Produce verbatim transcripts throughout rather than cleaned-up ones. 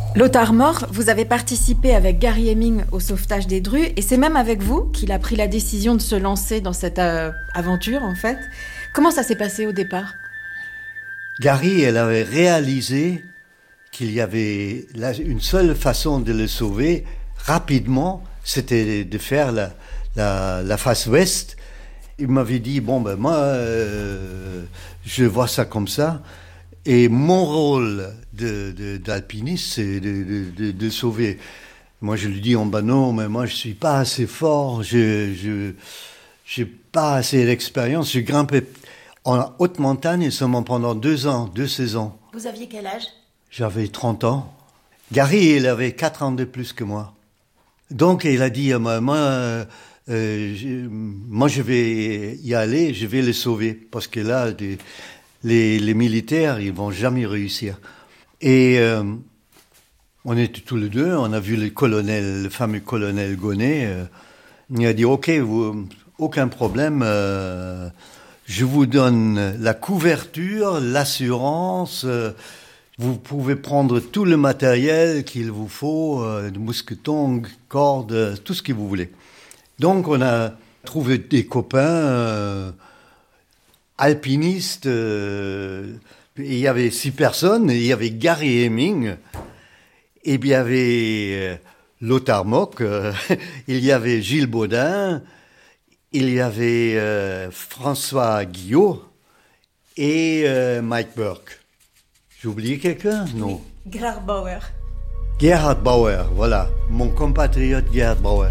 Lothar Mort, vous avez participé avec Gary Hemming au sauvetage des Drues, et c'est même avec vous qu'il a pris la décision de se lancer dans cette euh, aventure, en fait. Comment ça s'est passé au départ ? Gary, elle avait réalisé qu'il y avait la, une seule façon de le sauver rapidement, c'était de faire la, la, la face ouest. Il m'avait dit, bon ben moi, euh, je vois ça comme ça. Et mon rôle de, de, d'alpiniste, c'est de, de, de, de sauver. Moi, je lui dis, oh ben non, mais moi, je suis pas assez fort, je, je, j'ai pas assez d'expérience. Je grimpais en haute montagne seulement pendant deux ans, deux saisons. Vous aviez quel âge ? J'avais trente ans. Gary, il avait quatre ans de plus que moi. Donc, il a dit, moi, moi, euh, je, moi, je vais y aller, je vais le sauver, parce que là, des, Les, les militaires, ils vont jamais réussir. Et euh, on était tous les deux, on a vu le colonel, le fameux colonel Gonnet. Euh, il a dit, ok, vous, aucun problème, euh, je vous donne la couverture, l'assurance, euh, vous pouvez prendre tout le matériel qu'il vous faut, euh, mousquetons, cordes, tout ce que vous voulez. Donc on a trouvé des copains... Euh, alpiniste, euh, il y avait six personnes, il y avait Gary Hemming, et puis il y avait euh, Lothar Mort, euh, il y avait Gilles Baudin, il y avait euh, François Guillot et euh, Mike Burke. J'ai oublié quelqu'un ? Non. Oui, Gerhard Bauer. Gerhard Bauer, voilà, mon compatriote Gerhard Bauer.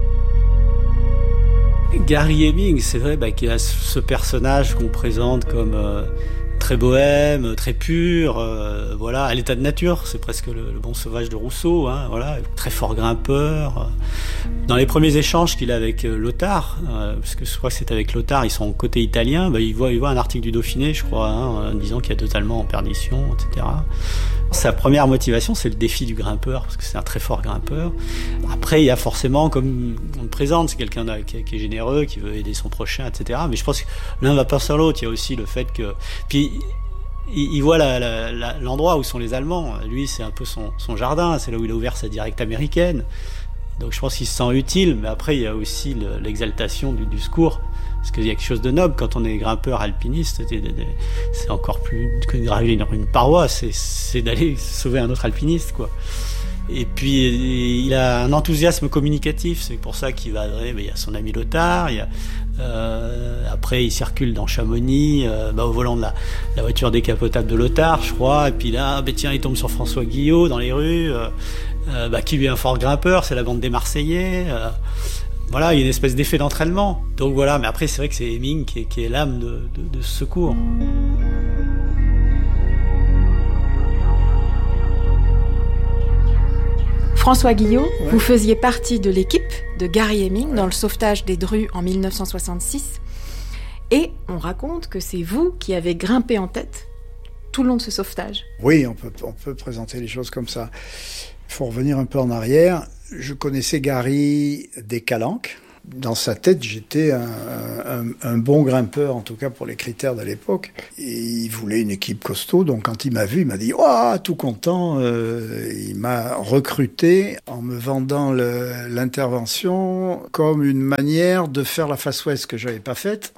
Gary Hemming, c'est vrai bah, qu'il y a ce personnage qu'on présente comme euh, très bohème, très pur, euh, voilà, à l'état de nature, c'est presque le, le bon sauvage de Rousseau, hein, voilà, très fort grimpeur. Dans les premiers échanges qu'il a avec euh, Lothar, euh, parce que je crois que c'est avec Lothar, ils sont côté italien, bah, il voit, il voit un article du Dauphiné, je crois, hein, en disant qu'il y a deux Allemands en perdition, et cetera. Sa première motivation, c'est le défi du grimpeur, parce que c'est un très fort grimpeur. Après, il y a forcément, comme on le présente, c'est quelqu'un qui est généreux, qui veut aider son prochain, et cetera. Mais je pense que l'un va pas sans l'autre. Il y a aussi le fait que... Puis, il, il voit la, la, la, l'endroit où sont les Allemands. Lui, c'est un peu son, son jardin. C'est là où il a ouvert sa directe américaine. Donc, je pense qu'il se sent utile. Mais après, il y a aussi le, l'exaltation du, du secours. Parce qu'il y a quelque chose de noble quand on est grimpeur alpiniste, c'est, c'est encore plus que de gravir une, une paroi, c'est, c'est d'aller sauver un autre alpiniste, quoi. Et puis il a un enthousiasme communicatif, c'est pour ça qu'il va adorer. Ben, il y a son ami Lothar, il y a, euh, après il circule dans Chamonix, euh, ben, au volant de la, la voiture décapotable de Lothar, je crois. Et puis là, ben, tiens, il tombe sur François Guillot dans les rues, euh, euh, ben, qui lui est un fort grimpeur, c'est la bande des Marseillais. Euh, Voilà, il y a une espèce d'effet d'entraînement. Donc voilà, mais après c'est vrai que c'est Hemming qui est, qui est l'âme de, de, de ce secours. François Guillot, ouais. Vous faisiez partie de l'équipe de Gary Hemming ouais. dans le sauvetage des Drues en dix-neuf cent soixante-six. Et on raconte que c'est vous qui avez grimpé en tête tout le long de ce sauvetage. Oui, on peut, on peut présenter les choses comme ça. Il faut revenir un peu en arrière. Je connaissais Gary des Calanques. Dans sa tête, j'étais un, un, un bon grimpeur, en tout cas pour les critères de l'époque. Et il voulait une équipe costaud, donc quand il m'a vu, il m'a dit « Oh, tout content !» euh, Il m'a recruté en me vendant le, l'intervention comme une manière de faire la face ouest que je n'avais pas faite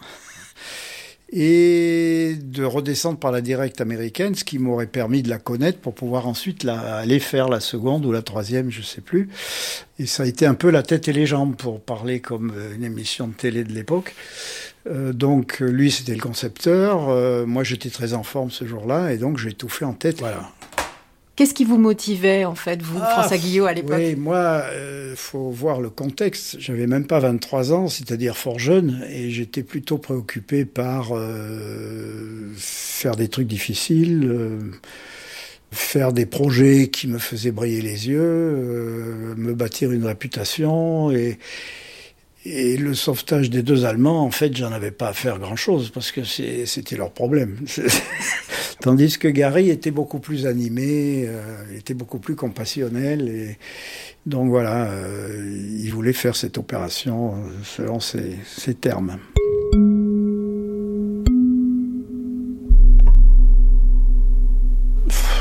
et de redescendre par la directe américaine, ce qui m'aurait permis de la connaître pour pouvoir ensuite la, aller faire la seconde ou la troisième, je sais plus. Et ça a été un peu la tête et les jambes, pour parler comme une émission de télé de l'époque. Euh, donc lui, c'était le concepteur. Euh, moi, j'étais très en forme ce jour-là, et donc j'ai tout fait en tête. Voilà. Qu'est-ce qui vous motivait, en fait, vous, ah, François Guillot, à l'époque ? Oui, moi, il euh, faut voir le contexte. J'avais même pas vingt-trois ans, c'est-à-dire fort jeune, et j'étais plutôt préoccupé par euh, faire des trucs difficiles, euh, faire des projets qui me faisaient briller les yeux, euh, me bâtir une réputation, et... Et le sauvetage des deux Allemands, en fait, j'en avais pas à faire grand-chose, parce que c'est, c'était leur problème. Tandis que Gary était beaucoup plus animé, euh, était beaucoup plus compassionnel, et donc voilà, euh, il voulait faire cette opération selon ses, ses termes.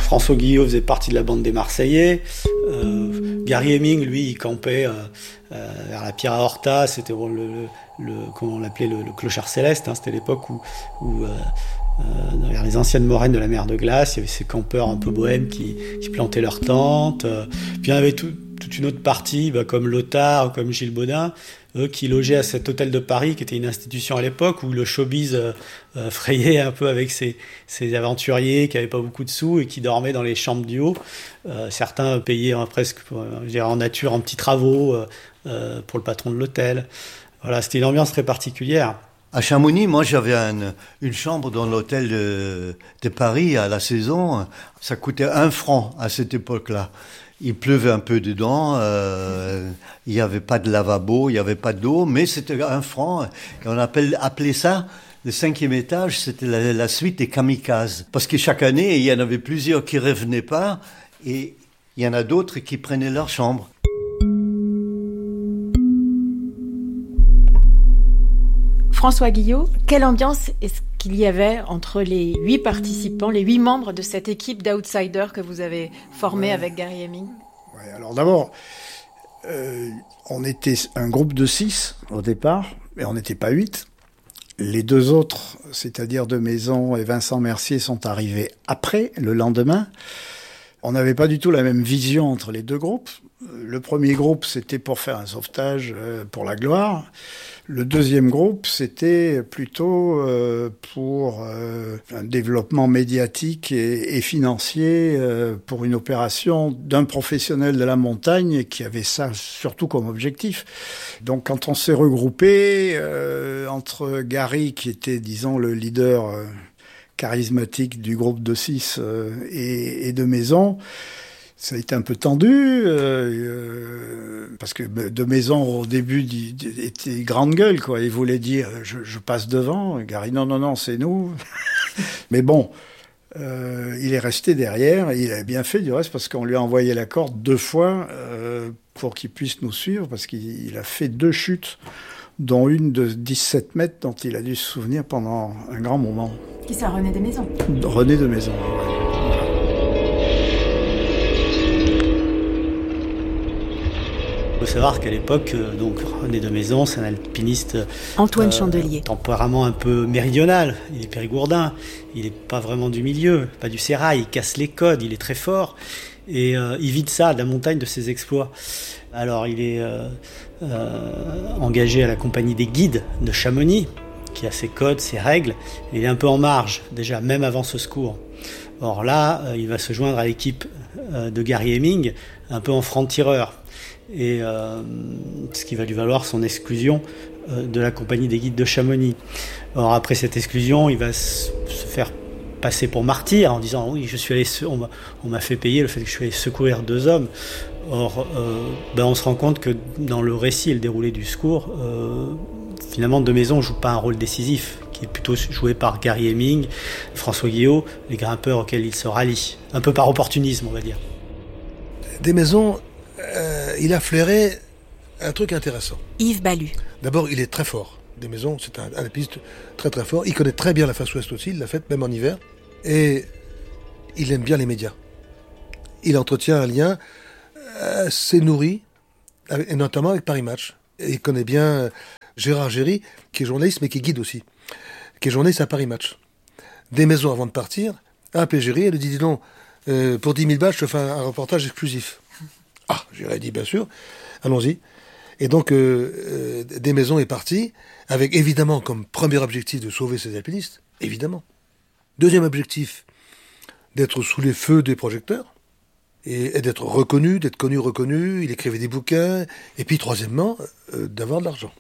François Guillot faisait partie de la bande des Marseillais. Euh, Gary Hemming, lui, il campait euh, euh, vers la Pierre à Horta. C'était le, le, le comment on l'appelait, le, le clochard céleste. Hein, c'était l'époque où, où euh, euh, vers les anciennes moraines de la mer de glace, il y avait ces campeurs un peu bohèmes qui, qui plantaient leurs tentes. Euh, puis il y en avait tout, toute une autre partie, bah, comme Lothar, comme Gilles Baudin, eux qui logeaient à cet hôtel de Paris, qui était une institution à l'époque où le showbiz euh, euh, frayait un peu avec ces, ces aventuriers qui n'avaient pas beaucoup de sous et qui dormaient dans les chambres du haut. Euh, certains payaient hein, presque euh, je dirais, en nature en petits travaux euh, euh, pour le patron de l'hôtel. Voilà, c'était une ambiance très particulière. À Chamonix, moi j'avais un, une chambre dans l'hôtel de, de Paris à la saison. Ça coûtait un franc à cette époque-là. Il pleuvait un peu dedans, euh, il n'y avait pas de lavabo, il n'y avait pas d'eau, mais c'était un franc. Et on appelle, appelait ça, le cinquième étage, c'était la, la suite des kamikazes. Parce que chaque année, il y en avait plusieurs qui ne revenaient pas, et il y en a d'autres qui prenaient leur chambre. François Guillot, quelle ambiance est-ce qu'il y avait entre les huit participants, les huit membres de cette équipe d'outsiders que vous avez formée ouais. avec Gary Hemming? Ouais, alors d'abord, euh, on était un groupe de six au départ, mais on n'était pas huit. Les deux autres, c'est-à-dire De Maison et Vincent Mercier, sont arrivés après, le lendemain. On n'avait pas du tout la même vision entre les deux groupes. Le premier groupe, c'était pour faire un sauvetage euh, pour la gloire. Le deuxième groupe, c'était plutôt euh, pour euh, un développement médiatique et, et financier euh, pour une opération d'un professionnel de la montagne qui avait ça surtout comme objectif. Donc quand on s'est regroupé euh, entre Gary, qui était, disons, le leader euh, charismatique du groupe de six euh, et, et De Maison, ça a été un peu tendu, euh, euh, parce que De Maison, au début, d- d- était grande gueule, quoi. Il voulait dire, je, je passe devant. Gary, non, non, non, c'est nous. Mais bon, euh, il est resté derrière, et il a bien fait, du reste, parce qu'on lui a envoyé la corde deux fois euh, pour qu'il puisse nous suivre, parce qu'il il a fait deux chutes, dont une de dix-sept mètres, dont il a dû se souvenir pendant un grand moment. Qui ça, René De Maison? René De Maison, ouais. Il faut savoir qu'à l'époque, donc René De Maison, c'est un alpiniste Antoine euh, Chandelier. Tempérament un peu méridional. Il est périgourdin. Il n'est pas vraiment du milieu, pas du sérail. Il casse les codes. Il est très fort et euh, il vit de ça, de la montagne, de ses exploits. Alors, il est euh, euh, engagé à la compagnie des guides de Chamonix, qui a ses codes, ses règles. Il est un peu en marge déjà, même avant ce secours. Or là, euh, il va se joindre à l'équipe euh, de Gary Hemming, un peu en franc-tireur. Et euh, ce qui va lui valoir son exclusion euh, de la compagnie des guides de Chamonix. Or après cette exclusion, il va se faire passer pour martyr en disant oui, je suis allé, on m'a, on m'a fait payer le fait que je suis allé secourir deux hommes. Or, euh, ben on se rend compte que dans le récit et le déroulé du secours, euh, finalement De Maison joue pas un rôle décisif, qui est plutôt joué par Gary Hemming, François Guillot, les grimpeurs auxquels il se rallie, un peu par opportunisme, on va dire. De Maison, Euh, il a flairé un truc intéressant. Yves Balu. D'abord, il est très fort. De Maison, c'est un, un alpiniste très très fort. Il connaît très bien la face ouest aussi, il l'a fait même en hiver. Et il aime bien les médias. Il entretient un lien assez nourri, avec, et notamment avec Paris Match. Et il connaît bien Gérard Géry, qui est journaliste, mais qui guide aussi, qui est journaliste à Paris Match. De Maison, avant de partir, a appelé Géry et lui dit, dis donc, euh, pour dix mille balles, je te fais un, un reportage exclusif. Ah, j'aurais dit, bien sûr, allons-y. Et donc, euh, euh, De Maison est parti, avec évidemment comme premier objectif de sauver ses alpinistes, évidemment. Deuxième objectif, d'être sous les feux des projecteurs, et, et d'être reconnu, d'être connu, reconnu, il écrivait des bouquins, et puis troisièmement, euh, d'avoir de l'argent.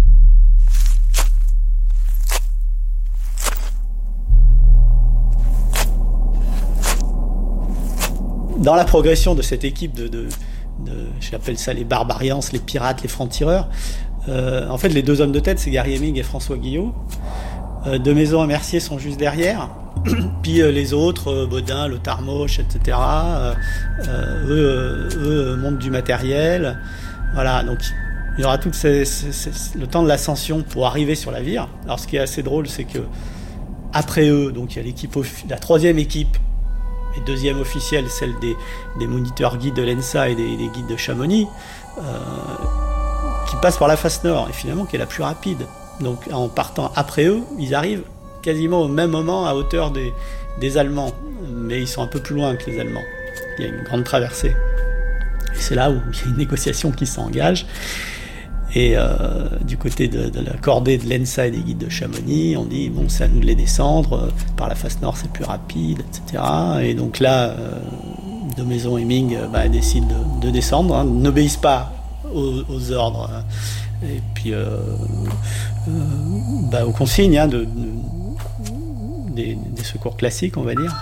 Dans la progression de cette équipe de... de... De, j'appelle ça les barbarians, les pirates, les francs-tireurs. Euh, en fait, les deux hommes de tête, c'est Gary Hemming et François Guillot. Euh, De Maison et Mercier sont juste derrière. Puis euh, les autres, euh, Baudin, Lothar Mosch, et cetera, euh, eux, eux montent du matériel. Voilà, donc il y aura tout ces, ces, ces, le temps de l'ascension pour arriver sur la vire. Alors ce qui est assez drôle, c'est que après eux, donc il y a l'équipe, la troisième équipe, et deuxième officielle, celle des, des moniteurs guides de l'E N S A et des, des guides de Chamonix, euh, qui passe par la face nord, et finalement qui est la plus rapide. Donc en partant après eux, ils arrivent quasiment au même moment à hauteur des, des Allemands, mais ils sont un peu plus loin que les Allemands. Il y a une grande traversée. Et c'est là où il y a une négociation qui s'engage. Et euh, du côté de, de la cordée de l'E N S A et des guides de Chamonix, on dit bon, c'est à nous de les descendre, euh, par la face nord c'est plus rapide, et cetera. Et donc là, euh, de Maison Hemming euh, bah, décide de, de descendre, hein, n'obéissent pas aux, aux ordres, hein, et puis euh, euh, bah, aux consignes hein, de, de, des, des secours classiques, on va dire.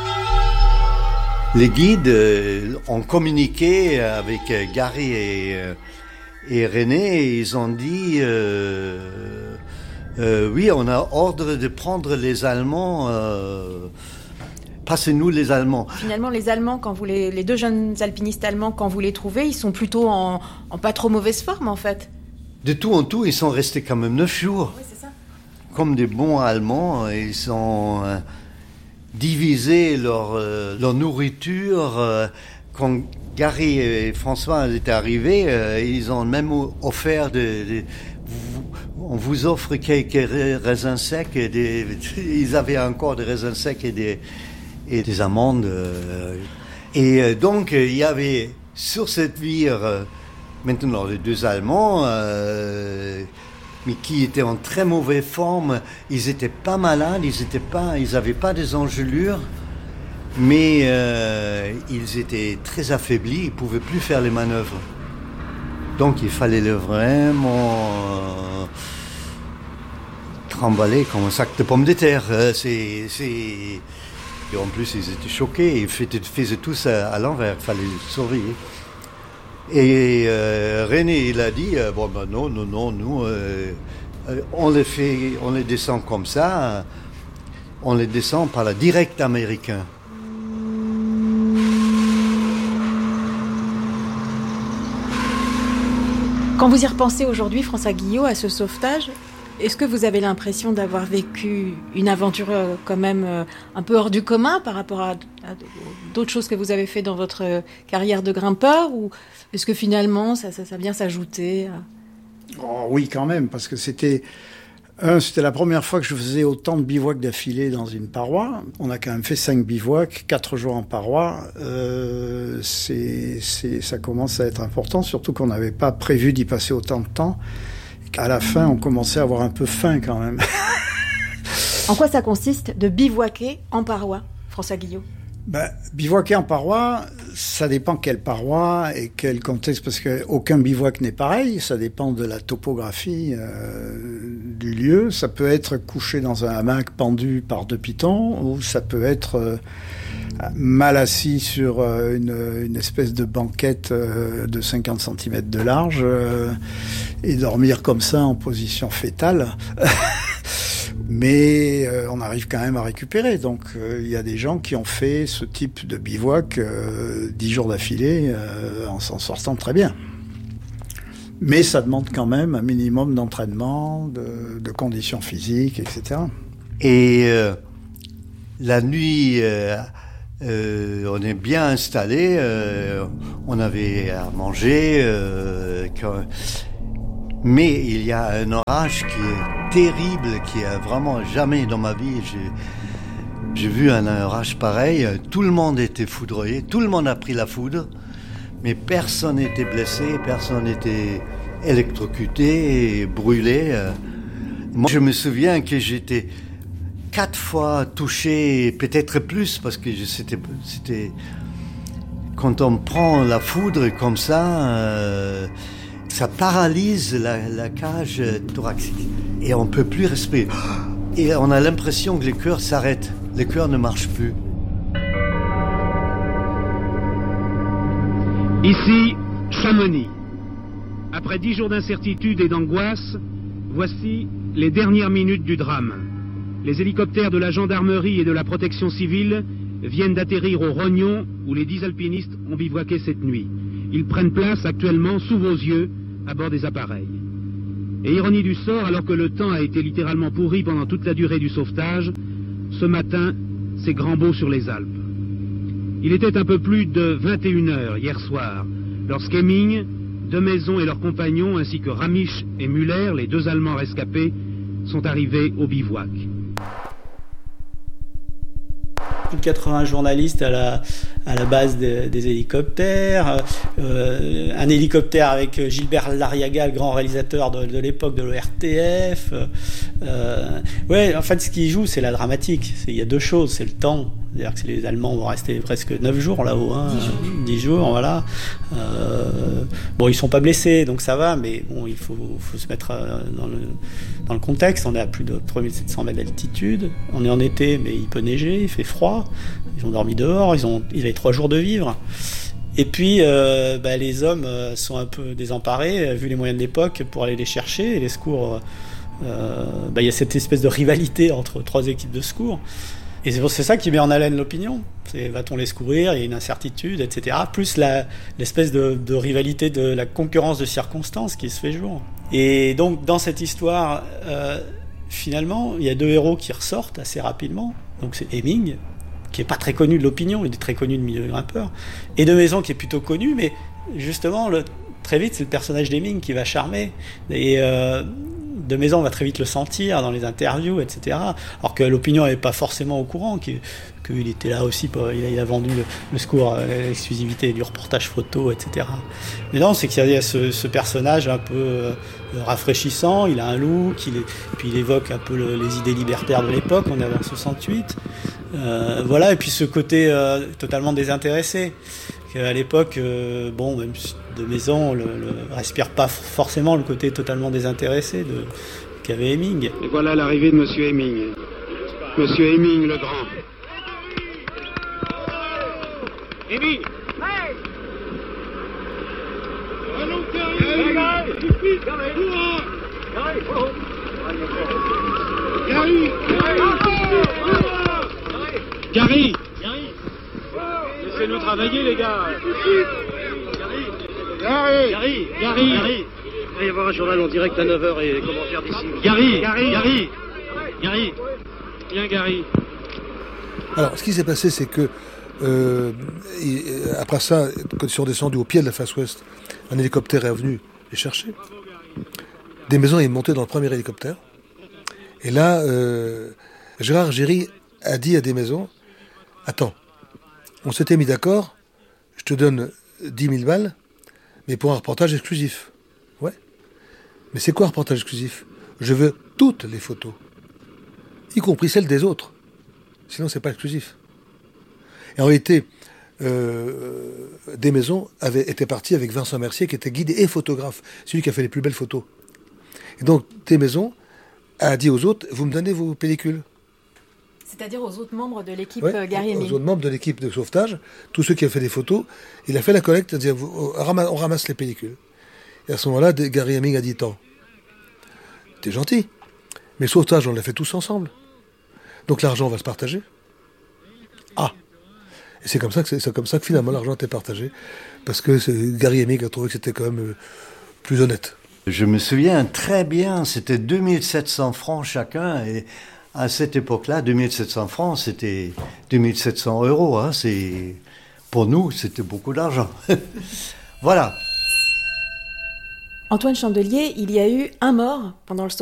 Les guides euh, ont communiqué avec euh, Gary et, euh, et René, et ils ont dit euh, euh, oui, on a ordre de prendre les Allemands, euh, passez-nous les Allemands. Finalement, les Allemands, quand vous les, les deux jeunes alpinistes allemands, quand vous les trouvez, ils sont plutôt en, en pas trop mauvaise forme en fait. De tout en tout, ils sont restés quand même neuf jours. Oui, c'est ça. Comme des bons Allemands, ils ont euh, divisé leur, euh, leur nourriture. Euh, quand Gary et François étaient arrivés, euh, ils ont même offert de, de on vous offre quelques raisins secs. Et des, ils avaient encore des raisins secs et des, et des amandes. Euh, et donc, il y avait sur cette vire, euh, maintenant les deux Allemands, euh, mais qui étaient en très mauvaise forme. Ils étaient pas malades, ils étaient pas, ils avaient pas des engelures, mais euh, ils étaient très affaiblis, ils pouvaient plus faire les manœuvres. Donc il fallait les vraiment euh, trimballer comme un sac de pommes de terre. C'est, c'est... Et en plus ils étaient choqués, ils faisaient, faisaient tous à, à l'envers, il fallait les surveiller. Et euh, René, il a dit, euh, bon ben non, non, non, nous, euh, on les fait, on les descend comme ça, on les descend par la directe américain. Quand vous y repensez aujourd'hui, François Guillot, à ce sauvetage, est-ce que vous avez l'impression d'avoir vécu une aventure euh, quand même euh, un peu hors du commun par rapport à, à d'autres choses que vous avez fait dans votre euh, carrière de grimpeur, ou est-ce que finalement ça, ça, ça vient s'ajouter à... Oh, oui, quand même, parce que c'était... Un, c'était la première fois que je faisais autant de bivouacs d'affilée dans une paroi. On a quand même fait cinq bivouacs, quatre jours en paroi. Euh, c'est, c'est, ça commence à être important, surtout qu'on n'avait pas prévu d'y passer autant de temps. À la fin, on commençait à avoir un peu faim quand même. En quoi ça consiste de bivouaquer en paroi, François Guillot ? Ben, bivouaquer en paroi, ça dépend quelle paroi et quel contexte, parce qu'aucun bivouac n'est pareil, ça dépend de la topographie euh, du lieu. Ça peut être couché dans un hamac pendu par deux pitons, ou ça peut être euh, mal assis sur euh, une, une espèce de banquette euh, de cinquante centimètres de large euh, et dormir comme ça en position fétale. Mais euh, on arrive quand même à récupérer. Donc il euh, y a des gens qui ont fait ce type de bivouac euh, dix jours d'affilée euh, en s'en sortant très bien. Mais ça demande quand même un minimum d'entraînement, de, de conditions physiques, et cetera. Et euh, la nuit, euh, euh, on est bien installé. Euh, on avait à manger. Euh, quand... Mais il y a un orage qui est terrible, qui a vraiment jamais dans ma vie, j'ai, j'ai vu un orage pareil. Tout le monde était foudroyé, tout le monde a pris la foudre, mais personne n'était blessé, personne n'était électrocuté et brûlé. Moi, je me souviens que j'étais quatre fois touché, peut-être plus, parce que c'était, c'était quand on prend la foudre comme ça. Euh, Ça paralyse la, la cage thoracique et on ne peut plus respirer. Et on a l'impression que le cœur s'arrête, le cœur ne marche plus. Ici, Chamonix. Après dix jours d'incertitude et d'angoisse, voici les dernières minutes du drame. Les hélicoptères de la gendarmerie et de la protection civile viennent d'atterrir au Rognon où les dix alpinistes ont bivouaqué cette nuit. Ils prennent place actuellement sous vos yeux à bord des appareils. Et ironie du sort, alors que le temps a été littéralement pourri pendant toute la durée du sauvetage, ce matin, c'est grand beau sur les Alpes. Il était un peu plus de vingt et une heures hier soir, lorsqu'Hemming, De Maisons et leurs compagnons, ainsi que Ramisch et Müller, les deux Allemands rescapés, sont arrivés au bivouac. Plus de quatre-vingts journalistes à la, à la base de, des hélicoptères, euh, un hélicoptère avec Gilbert Lariaga, le grand réalisateur de, de l'époque de l'O R T F. Euh, ouais, en fait, ce qui joue, c'est la dramatique. C'est, il y a deux choses, c'est le temps. C'est-à-dire que les Allemands vont rester presque neuf jours là-haut, hein, dix jours, dix jours, voilà. Euh, bon, ils sont pas blessés, donc ça va, mais bon, il faut, faut se mettre dans le, dans le contexte. On est à plus de trois mille sept cents mètres d'altitude. On est en été, mais il peut neiger, il fait froid. Ils ont dormi dehors, ils ont, ils avaient trois jours de vivre. Et puis, euh, bah, les hommes sont un peu désemparés, vu les moyens de l'époque, pour aller les chercher. Et les secours, euh, bah, il y a cette espèce de rivalité entre trois équipes de secours. Et c'est, c'est ça qui met en haleine l'opinion. C'est, va-t-on les secourir? Il y a une incertitude, et cetera. Plus la, l'espèce de, de rivalité, de la concurrence de circonstances qui se fait jour. Et donc, dans cette histoire, euh, finalement, il y a deux héros qui ressortent assez rapidement. Donc, c'est Hemming, qui est pas très connu de l'opinion, il est très connu de milieu grimpeur, et De Maisons, qui est plutôt connu, mais justement, le, très vite, c'est le personnage d'Hemming qui va charmer. Et euh, De Maisons, on va très vite le sentir dans les interviews, et cetera. Alors que l'opinion n'est pas forcément au courant, qu'il, qu'il était là aussi, pour, il, a, il a vendu le, le secours, l'exclusivité du reportage photo, et cetera. Mais non, c'est qu'il y a ce, ce personnage un peu euh, rafraîchissant, il a un look, il est, puis il évoque un peu le, les idées libertaires de l'époque, on est en soixante-huit. Euh, voilà, et puis ce côté euh, totalement désintéressé. À l'époque, euh, bon, même De Maisons le, le respire pas forcément le côté totalement désintéressé de, qu'avait Hemming. Et voilà l'arrivée de Monsieur Hemming. Monsieur Hemming le grand. Hemming! Hey! Gary! Gary! Laissez-nous travailler, les gars. Gary! Gary! Gary! Gary! Il va y avoir un journal en direct à neuf heures et les commentaires d'ici. Gary! Gary! Gary! Gary! Viens, Gary. Alors, ce qui s'est passé, c'est que euh, et, après ça, quand ils sont descendus au pied de la face ouest, un hélicoptère est venu les chercher. Des Maisons est monté dans le premier hélicoptère. Et là, euh, Gérard Géry a dit à Des Maisons, attends, on s'était mis d'accord, je te donne dix mille balles, mais pour un reportage exclusif. Ouais. Mais c'est quoi un reportage exclusif? Je veux toutes les photos, y compris celles des autres. Sinon, c'est pas exclusif. Et en réalité, euh, Des Maisons avait été parti avec Vincent Mercier, qui était guide et photographe. C'est lui qui a fait les plus belles photos. Et donc, Des Maisons a dit aux autres, vous me donnez vos pellicules. C'est-à-dire aux autres membres de l'équipe ouais, Gary Hemming. Aux autres membres de l'équipe de sauvetage, tous ceux qui ont fait des photos. Il a fait la collecte, il a dit, on ramasse les pellicules. Et à ce moment-là, Gary Hemming a dit, attends, t'es gentil, mais le sauvetage, on l'a fait tous ensemble. Donc l'argent va se partager. Ah, et c'est comme ça que c'est, c'est comme ça que finalement l'argent était partagé, parce que c'est, Gary Hemming a trouvé que c'était quand même euh, plus honnête. Je me souviens très bien, c'était deux mille sept cents francs chacun, et à cette époque-là, deux mille sept cents francs, c'était deux mille sept cents euros. Hein, c'est, pour nous, c'était beaucoup d'argent. Voilà. Antoine Chandelier, il y a eu un mort pendant le